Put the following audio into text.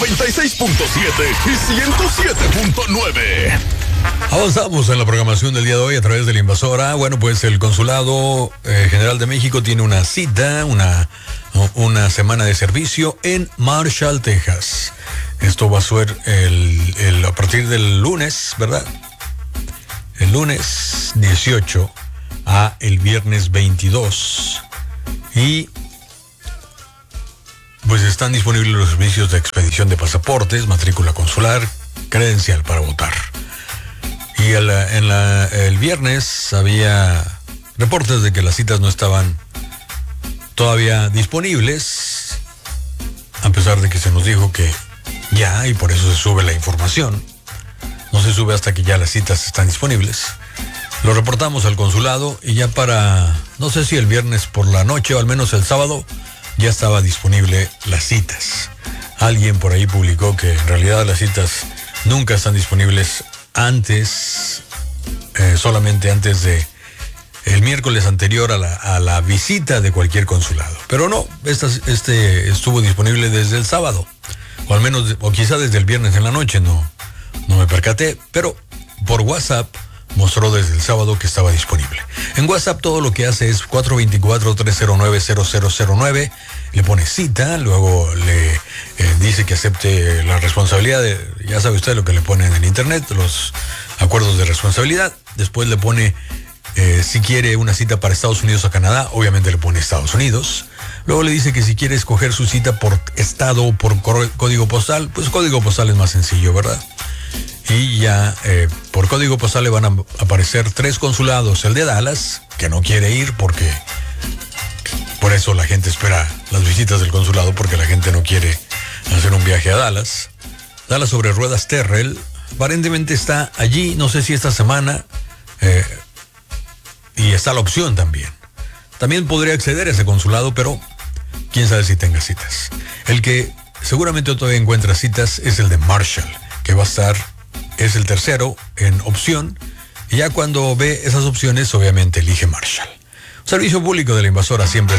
96.7 y 107.9. Avanzamos en la programación del día de hoy a través de la Invasora. Bueno, pues el Consulado General de México tiene una cita, una semana de servicio en Marshall, Texas. Esto va a ser a partir del lunes, ¿verdad? El lunes 18 a el viernes 22. Y pues están disponibles los servicios de expedición de pasaportes, matrícula consular, credencial para votar. Y el viernes había reportes de que las citas no estaban todavía disponibles, a pesar de que se nos dijo que ya, y por eso se sube la información. No se sube hasta que ya las citas están disponibles. Lo reportamos al consulado y ya para, no sé si el viernes por la noche o al menos el sábado, ya estaba disponible las citas. Alguien por ahí publicó que en realidad las citas nunca están disponibles antes, solamente antes de el miércoles anterior a la visita de cualquier consulado. Pero no, este estuvo disponible desde el sábado, o al menos, o quizá desde el viernes en la noche, no me percaté, pero por WhatsApp mostró desde el sábado que estaba disponible. En WhatsApp todo lo que hace es 424-309-0009, le pone cita, luego le dice que acepte la responsabilidad ya sabe usted lo que le pone en el internet, los acuerdos de responsabilidad. Después le pone si quiere una cita para Estados Unidos o Canadá, obviamente le pone Estados Unidos. Luego le dice que si quiere escoger su cita por estado o por código postal, pues código postal es más sencillo, ¿verdad? Y ya por código postal le van a aparecer 3 consulados. El de Dallas, que no quiere ir porque por eso la gente espera las visitas del consulado, porque la gente no quiere hacer un viaje a Dallas. Dallas sobre ruedas Terrell, aparentemente está allí, no sé si esta semana, y está la opción también. También podría acceder a ese consulado, pero quién sabe si tenga citas. El que seguramente todavía encuentra citas es el de Marshall, que va a estar, es el tercero en opción, y ya cuando ve esas opciones, obviamente elige Marshall. Servicio público de la Invasora siempre